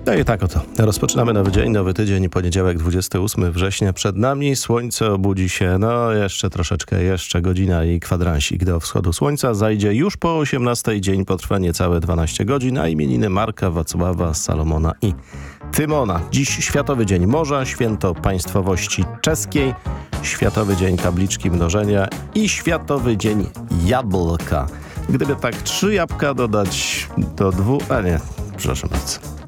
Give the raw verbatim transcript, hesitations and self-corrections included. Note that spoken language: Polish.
No i tak oto. Rozpoczynamy nowy dzień, nowy tydzień, poniedziałek dwudziestego ósmego września. Przed nami słońce obudzi się, no jeszcze troszeczkę, jeszcze godzina i kwadransik do wschodu słońca. Zajdzie już po osiemnastej, dzień potrwa niecałe dwanaście godzin, a imieniny Marka, Wacława, Salomona i Tymona. Dziś Światowy Dzień Morza, Święto Państwowości Czeskiej, Światowy Dzień Tabliczki Mnożenia i Światowy Dzień Jabłka. Gdyby tak trzy jabłka dodać do dwóch, a nie, przepraszam bardzo.